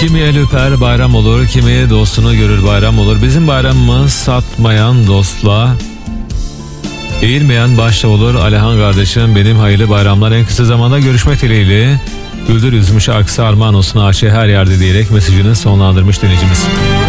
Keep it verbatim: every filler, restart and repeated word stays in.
Kimi el öper bayram olur, kimi dostunu görür bayram olur. Bizim bayramımız satmayan dostla, eğilmeyen başla olur. Alihan kardeşim, benim hayırlı bayramlar, en kısa zamanda görüşmek dileğiyle. Güldür Üzmüş şarkısı armağan olsun A Ş her yerde diyerek mesajını sonlandırmış dinleyicimiz.